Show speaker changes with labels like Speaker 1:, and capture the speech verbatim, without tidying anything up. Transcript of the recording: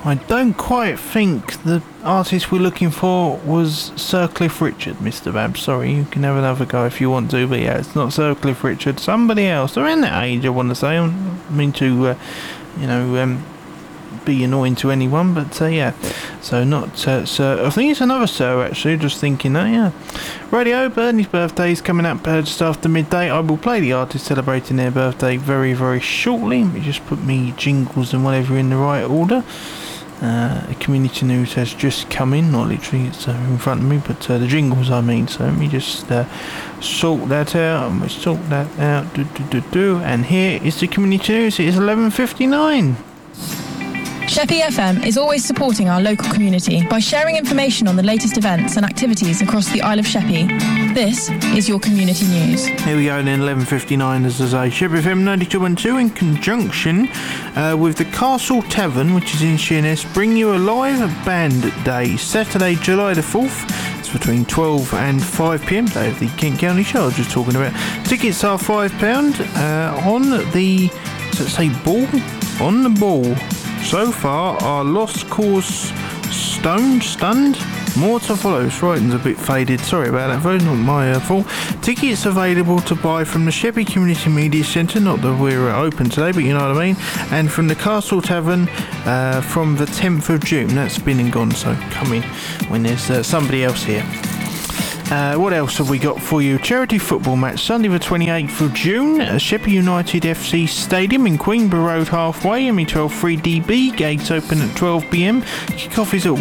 Speaker 1: I don't quite think the artist we're looking for was Sir Cliff Richard, Mister Babs. Sorry, you can have another go if you want to, but yeah, it's not Sir Cliff Richard. Somebody else. Around that age, I want to say. I don't mean to, uh, you know, um, be annoying to anyone, but uh, yeah. So not uh, Sir. I think it's another Sir, actually, just thinking that, yeah. Radio, Bernie's birthday is coming up uh, just after midday. I will play the artist celebrating their birthday very, very shortly. Let me just put me jingles and whatever in the right order. Uh, community news has just come in, not literally, it's uh, in front of me, but uh, the jingles I mean, so let me just uh, sort that out, and we'll sort that out, do, do, do, do, and here is the community news. It is eleven fifty-nine.
Speaker 2: Sheppey F M is always supporting our local community by sharing information on the latest events and activities across the Isle of Sheppey. This is your community news.
Speaker 1: Here we go then, eleven fifty-nine, as I say. Sheppey F M ninety-two point two in conjunction uh, with the Castle Tavern, which is in Sheerness, bring you a live band day, Saturday, July the fourth. It's between twelve and five p.m, day of the Kent County Show I was just talking about. Tickets are five pounds uh, on the, does it say ball? On the ball. So far, our lost cause stoned, stunned. More to follow. Writing's a bit faded. Sorry about that, folks. Not my uh, fault. Tickets available to buy from the Sheppey Community Media Centre. Not that we're uh, open today, but you know what I mean. And from the Castle Tavern uh, from the tenth of June. That's been and gone, so come in when there's uh, somebody else here. Uh, what else have we got for you? Charity football match Sunday the twenty-eighth of June at Sheppey United F C Stadium in Queenborough Road halfway, M E twelve three D B, gates open at twelve p.m. Kick-off is at